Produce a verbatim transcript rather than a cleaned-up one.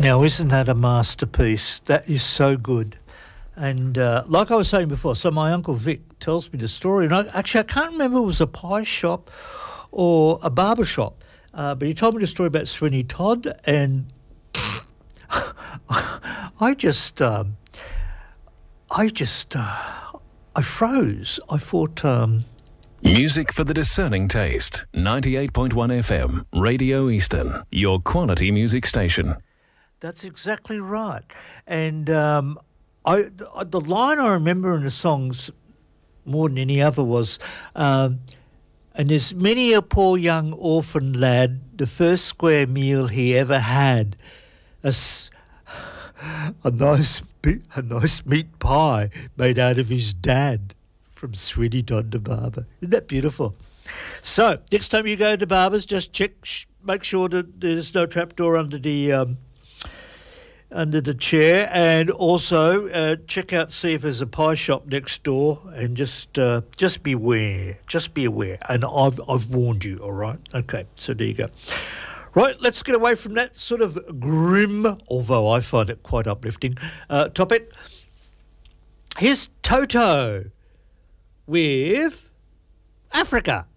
Now, isn't that a masterpiece? That is so good. And uh, like I was saying before, so my Uncle Vic tells me the story. And I, actually, I can't remember if it was a pie shop or a barber shop. Uh, but he told me the story about Sweeney Todd. And I just, um, I just, uh, I froze. I thought... Um, Music for the discerning taste. ninety-eight point one F M, Radio Eastern, your quality music station. That's exactly right. And um, I, the, the line I remember in the songs more than any other was, um, and there's many a poor young orphan lad, the first square meal he ever had, a, s- a nice bi- a nice meat pie made out of his dad, from Sweeney Todd the Barber. Isn't that beautiful? So, next time you go to Barber's, just check, sh- make sure that there's no trapdoor under the... Um, under the chair, and also uh, check out, see if there's a pie shop next door, and just uh, just beware, just be aware. And I've I've warned you, all right? Okay, so there you go. Right, let's get away from that sort of grim, although I find it quite uplifting, uh, topic. Here's Toto with Africa.